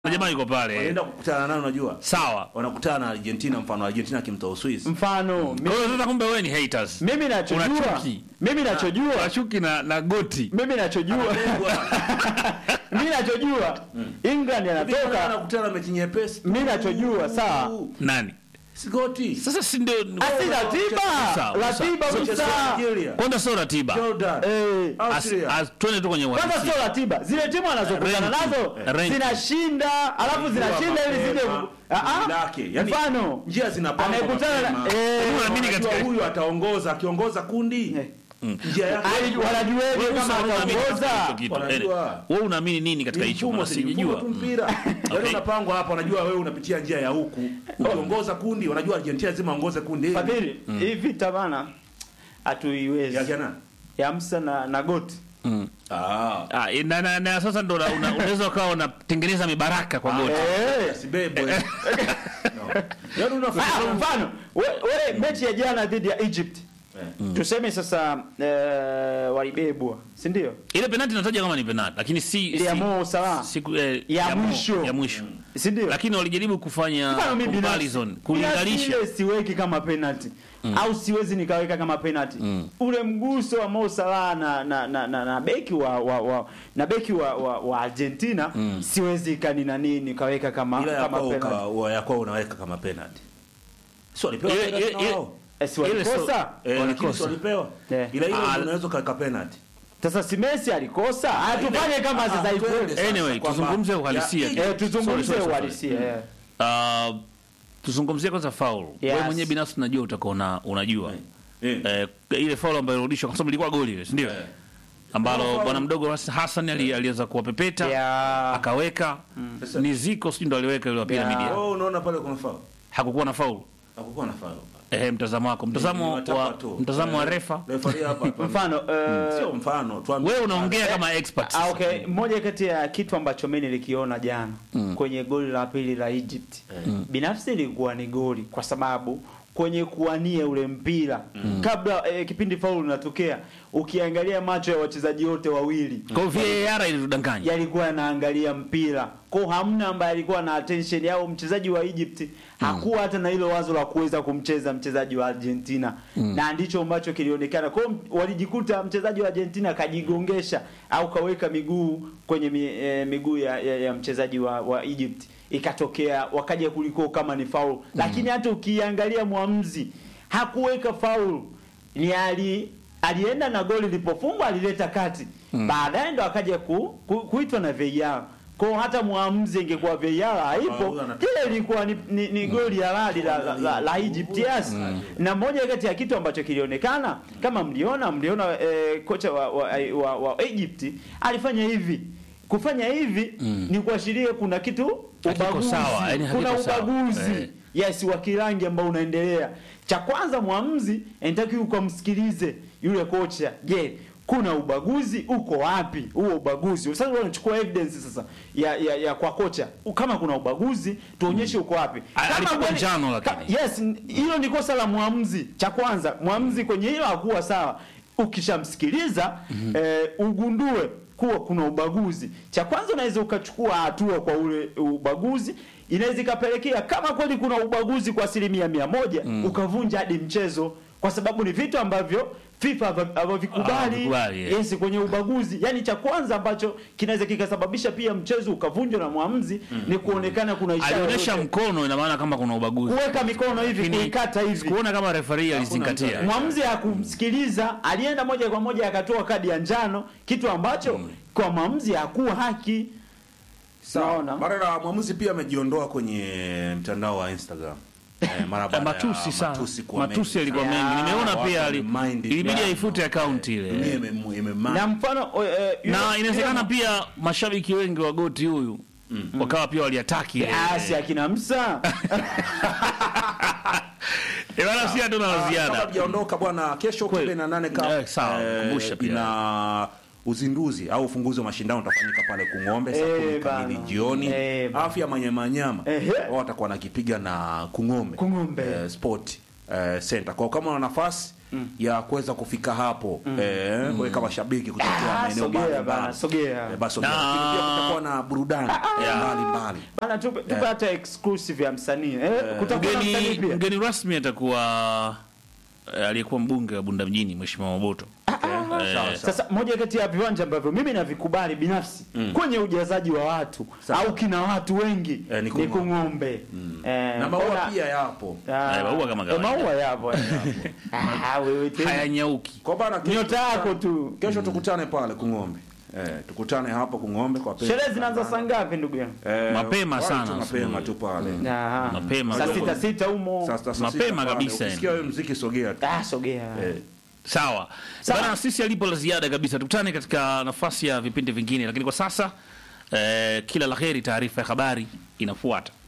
Na jamaa yuko pale. Wanaenda kukutana nao unajua. Sawa. Wanakutana na Argentina, mfano Argentina akimtoa Uswisi. Mfano Kwa hiyo sasa kumbe wewe ni haters. mimi nachojua Chuki na goti. mimi nachojua England anatoka Anakutana mechi nyepesi. mimi nachojua sawa Nani? Sigoti. Sasa si ndio asi ratiba kwanza sio ratiba. Jordan. Austria. Twende tu kwenye kwanza uhalisia. sio ratiba, zile timu anazokutana nazo zinashinda, alafu zinashinda ili zile mfano njia zinapangwa. anayekutana Unaamini katika huyu ataongoza, akiongoza kundi njia yake wanajueje kama ataongoza? Wewe unaamini nini katika hicho? Maana sijijua. Mpira wewe unapangwa hapa, unajua wewe unapitia njia ya huku. Ukiongoza kundi, unajua Argentina lazima aongoze kundi. Fadhili, hivi tabana hatuiwezi. Ya jana. Ya Musa na Goti. Na sasa ndo unaweza ukawa unatengeneza mibaraka kwa Goti. Sibebo. Yaani unafahamu mfano wewe mechi ya jana dhidi ya Egypt. Tuseme sasa walibebwa, si ndio? Ile penalty nataja kama ni penalty, lakini si ya Mo Salah. Ya mwisho. Si ndio? Lakini walijaribu kufanya comparison, kulinganisha. Ile siweki kama penalty. Au siwezi nikaweka kama penalty. Ule mguso wa Mo Salah na beki na beki wa Argentina siwezi kanina nini kaweka kama penalty. Yako unaweka kama penalty. Sio alipewa walikosa walipewa ila ile unaweza kaweka penalty. Sasa si Messi alikosa, tufanye kama sasa hivi. Anyway, tuzungumzie uhalisia. Tuzungumzie uhalisia. Tuzungumzie kwanza foul. Wewe mwenyewe binafsi unajua utakuwa unajua. Ile foul ambayo ilirudishwa kwa sababu ilikuwa goli ile, si ndio? Ambalo bwana mdogo Hassan aliweza kuwapepeta akaweka. Ni Zico sio ndo aliweka ile mpira media. Wewe unaona pale kuna foul? Hakukuwa na foul. Hakukuwa na foul. Mtazamo wako, mtazamo wa refa. Referee hapa. Mfano sio mfano, tuambie. Wewe unaongea kama expert. Okay, moja kati ya kitu ambacho mimi nilikiona jana kwenye goli la pili la Egypt. Binafsi ilikuwa ni goli kwa sababu kwenye kuania ule mpira kabla kipindi faulu linatokea, ukiangalia macho ya wachezaji wote wawili kwa VAR ilidanganya, yalikuwa yanaangalia mpira, kwa hamna ambaye alikuwa na attention yao. Mchezaji wa Egypt hakuwa hata na hilo wazo la kuweza kumcheza mchezaji wa Argentina na ndicho ambacho kilionekana. Kwa walijikuta mchezaji wa Argentina kajigongesha au kaweka miguu kwenye miguu ya mchezaji wa Egypt, ikatokea wakaja kuliko kama ni foul. Lakini hata ukiangalia muamuzi hakuweka foul, ni alienda na goli lilipofungwa alileta kati. Baadaye ndo akaja kuitwa na VAR. Kwa hata muamuzi ingekuwa VAR haipo, ile ilikuwa ni goli halali la Egypt. Yes. Na moja kati ya kitu ambacho kilionekana, kama mliona kocha wa Egypt alifanya hivi. Kufanya hivi ni kuashiria kuna kitu ubaguzi. Kuna ubaguzi. Yes, wa kirangi ambao unaendelea. Cha kwanza muamuzi anatakiwa kumsikilize yule kocha. Je, kuna ubaguzi uko wapi? Huo ubaguzi. Sasa wanachukua evidence sasa ya kwa kocha. Kama kuna ubaguzi, tuonyeshe uko wapi. Kama njano lakini. Yes, hilo ni kosa la muamuzi. Cha kwanza, muamuzi kwenye hilo hakuwa sawa. Ukishamsikiliza ugundue kuwa kuna ubaguzi. Cha kwanza unaweza ukachukua hatua kwa ule ubaguzi. Inaweza ikapelekea kama kweli kuna ubaguzi kwa 100%, ukavunja hadi mchezo, kwa sababu ni vitu ambavyo FIFA hawavikubali. Yes, kwenye ubaguzi. Yani cha kwanza ambacho kinaweza kikasababisha pia mchezo ukavunjwa na muamuzi ni kuonekana kuna ishara. Alionyesha mkono, ina maana kama kuna ubaguzi. Kuweka mikono hivi, kuikata hivi. Kuona kama referee alizingatia. Muamuzi hakumsikiliza, alienda moja kwa moja akatoa kadi ya njano, kitu ambacho kwa muamuzi hakuwa haki. Sawa. Mara muamuzi pia amejiondoa kwenye mtandao wa Instagram. Mara baada matusi yalikuwa mengi. Nimeona pia ilibidi aifute account ile. Na mfano na inawezekana pia mashabiki wengi wa Goti huyu wakawa pia waliataki asi akina Musa. Bwana si ndo na ziada. Kabla hujaondoka bwana, kesho 18 kama sawa, kumbusha pia na uzinduzi au ufunguzi wa mashindano utafanyika pale Kung'ombe saa 10 kamili jioni. Afya Manyama wao watakuwa nakipiga na Kung'ombe Sport Center. Kwa kama una nafasi ya kuweza kufika hapo wewe kama shabiki kutokea maeneo mbalimbali. Basi pia kutakuwa na burudani mbalimbali. Bana tupe hata exclusive ya msanii. Kutakuwa na msanii pia. Mgeni rasmi atakuwa aliyekuwa mbunge wa Bunda mjini Mheshimiwa Maboto. Sasa moja kati ya viwanja ambavyo mimi navikubali binafsi kwenye ujazaji wa watu au kina watu wengi ni Kung'ombe. Na maua pia yapo. Maua kama kawaida. Maua yapo. Wewe tena hayanyauki. Kwa bana nyota yako tu. Kesho tukutane pale Kung'ombe. Tukutane hapo Kung'ombe kwa pesa. Sherehe zinaanza saa ngapi ndugu yangu? Mapema sana. Mapema tu pale. Mapema. Saa 6 humo. Mapema kabisa. Ukisikia wewe muziki sogea tu. Sogea. Sawa. Bana sisi alipo la ziada kabisa. Tukutane katika nafasi ya vipindi vingine, lakini kwa sasa kila laheri, taarifa ya habari inafuata.